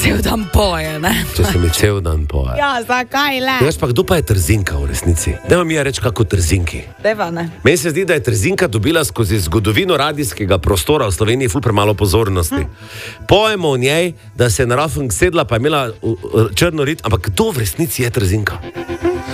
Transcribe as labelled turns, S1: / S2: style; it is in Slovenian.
S1: cel dan poje, ne?
S2: Če se mi cel dan poje.
S1: Ja, zakaj le?
S2: Veš pa, kdo pa je Trzinka v resnici? Dajmo mi reči kako Trzinki.
S1: Deva, ne?
S2: Meni se zdi, da je Trzinka dobila skozi zgodovino radijskega prostora v Sloveniji ful premalo pozornosti. Pojemo o njej, da se je na rafung sedla, pa je imela črno rit, ampak kdo v resnici je Trzinka?